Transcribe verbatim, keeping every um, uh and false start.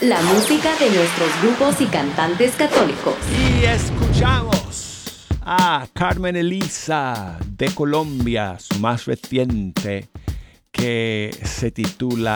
La música de nuestros grupos y cantantes católicos. Y escuchamos a Carmen Elisa de Colombia, su más reciente, que se titula